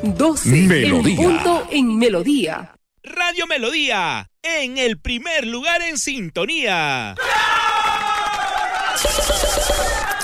12 Melodía. en punto en Melodía. Radio Melodía, en el primer lugar en sintonía.